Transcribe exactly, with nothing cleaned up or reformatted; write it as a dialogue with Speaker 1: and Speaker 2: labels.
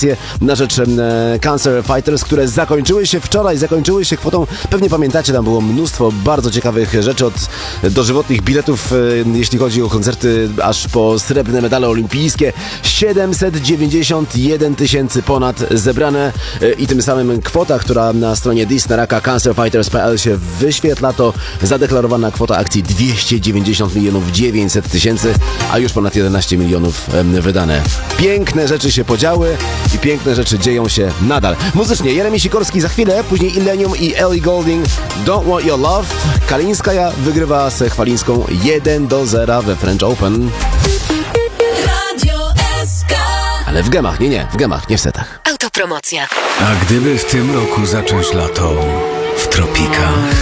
Speaker 1: akcje na rzecz e, Cancer Fighters, które zakończyły się wczoraj, zakończyły się kwotą, pewnie pamiętacie, tam było mnóstwo bardzo ciekawych rzeczy, od dożywotnych biletów, e, jeśli chodzi o koncerty, aż po srebrne medale olimpijskie. siedemset dziewięćdziesiąt jeden tysięcy ponad zebrane e, i tym samym kwota, która na stronie Disney cancer fighters kropka p l się wyświetla, to zadeklarowana kwota akcji dwieście dziewięćdziesiąt milionów dziewięćset tysięcy, a już ponad jedenaście milionów e, wydane. Piękne rzeczy się podziały i piękne rzeczy dzieją się nadal. Muzycznie Jeremi Sikorski za chwilę, później Illenium i Ellie Goulding, Don't Want Your Love. Kalińskaja wygrywa z Chwalińską jeden do zera we French Open. Ale w gemach, nie, nie, w gemach, nie w setach.
Speaker 2: Autopromocja.
Speaker 3: A gdyby w tym roku zacząć lato w tropikach?